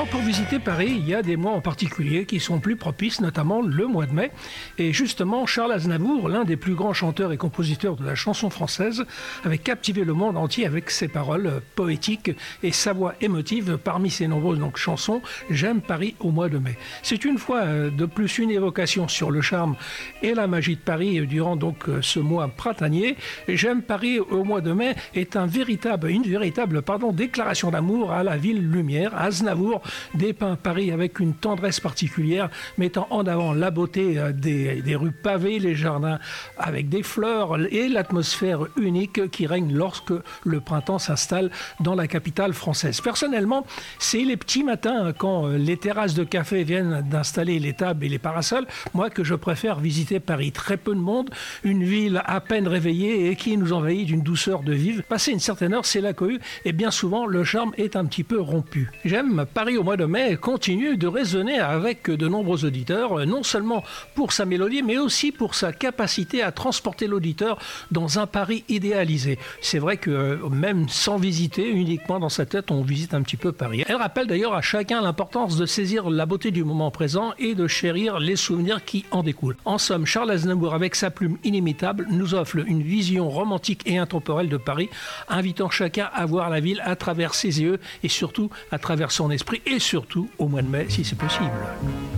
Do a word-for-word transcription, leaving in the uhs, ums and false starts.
Alors pour visiter Paris, il y a des mois en particulier qui sont plus propices, notamment le mois de mai. Et justement, Charles Aznavour, l'un des plus grands chanteurs et compositeurs de la chanson française, avait captivé le monde entier avec ses paroles poétiques et sa voix émotive parmi ses nombreuses donc, chansons « J'aime Paris au mois de mai ». C'est une fois de plus une évocation sur le charme et la magie de Paris durant donc ce mois printanier. « J'aime Paris au mois de mai » est un véritable, une véritable pardon, déclaration d'amour à la ville lumière. Aznavour dépeint Paris avec une tendresse particulière, mettant en avant la beauté des, des rues pavées, les jardins avec des fleurs et l'atmosphère unique qui règne lorsque le printemps s'installe dans la capitale française. Personnellement, c'est les petits matins quand les terrasses de café viennent d'installer les tables et les parasols, moi que je préfère visiter Paris. Très peu de monde, une ville à peine réveillée et qui nous envahit d'une douceur de vivre. Passé une certaine heure, c'est la cohue et bien souvent le charme est un petit peu rompu. J'aime Paris au mois de mai continue de résonner avec de nombreux auditeurs, non seulement pour sa mélodie, mais aussi pour sa capacité à transporter l'auditeur dans un Paris idéalisé. C'est vrai que même sans visiter, uniquement dans sa tête, on visite un petit peu Paris. Elle rappelle d'ailleurs à chacun l'importance de saisir la beauté du moment présent et de chérir les souvenirs qui en découlent. En somme, Charles Aznavour, avec sa plume inimitable, nous offre une vision romantique et intemporelle de Paris, invitant chacun à voir la ville à travers ses yeux et surtout à travers son esprit et surtout au mois de mai si c'est possible.